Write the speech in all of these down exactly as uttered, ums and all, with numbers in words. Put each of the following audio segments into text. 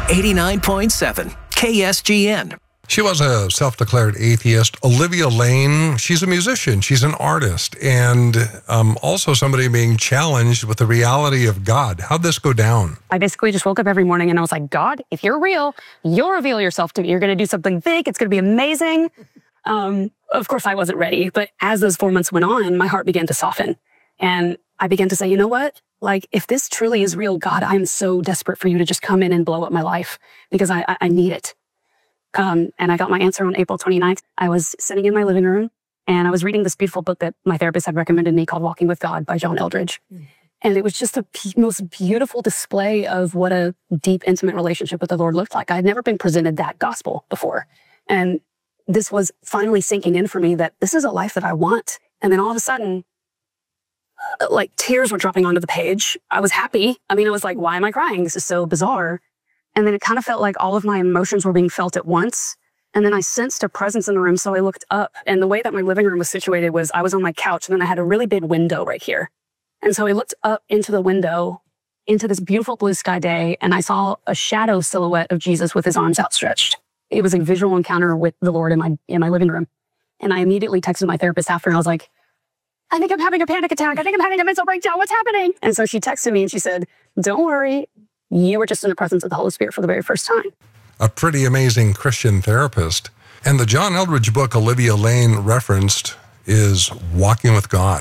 eighty-nine point seven K S G N. She was a self-declared atheist. Olivia Lane, she's a musician, she's an artist, and um, also somebody being challenged with the reality of God. How'd this go down? I basically just woke up every morning and I was like, God, if you're real, you'll reveal yourself to me. You're going to do something big. It's going to be amazing. Um, of course, I wasn't ready. But as those four months went on, my heart began to soften. And I began to say, you know what? Like, if this truly is real, God, I'm so desperate for you to just come in and blow up my life because I, I, I need it. Um, and I got my answer on April twenty-ninth. I was sitting in my living room and I was reading this beautiful book that my therapist had recommended me called Walking with God by John Eldredge. Mm. And it was just the p- most beautiful display of what a deep, intimate relationship with the Lord looked like. I had never been presented that gospel before. And this was finally sinking in for me that this is a life that I want. And then all of a sudden, like tears were dropping onto the page. I was happy. I mean, I was like, why am I crying? This is so bizarre. And then it kind of felt like all of my emotions were being felt at once. And then I sensed a presence in the room. So I looked up, and the way that my living room was situated was I was on my couch and then I had a really big window right here. And so I looked up into the window, into this beautiful blue sky day, and I saw a shadow silhouette of Jesus with his arms outstretched. It was a visual encounter with the Lord in my, in my living room. And I immediately texted my therapist after, and I was like, I think I'm having a panic attack. I think I'm having a mental breakdown. What's happening? And so she texted me and she said, don't worry. You were just in the presence of the Holy Spirit for the very first time. A pretty amazing Christian therapist. And the John Eldredge book Olivia Lane referenced is Walking with God.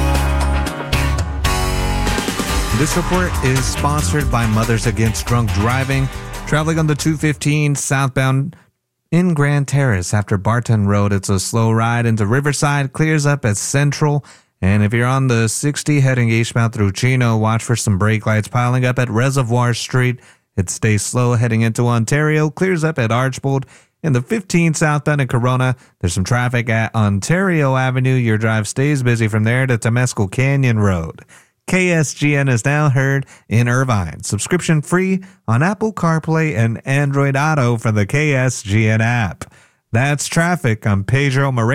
This report is sponsored by Mothers Against Drunk Driving. Traveling on the two fifteen southbound in Grand Terrace after Barton Road, it's a slow ride into Riverside, clears up at Central. And if you're on the sixty heading eastbound through Chino, watch for some brake lights piling up at Reservoir Street. It stays slow heading into Ontario, clears up at Archbold. In the fifteen southbound in Corona, there's some traffic at Ontario Avenue. Your drive stays busy from there to Temescal Canyon Road. K S G N is now heard in Irvine. Subscription free on Apple CarPlay and Android Auto for the K S G N app. That's traffic. I'm Pedro Moreno.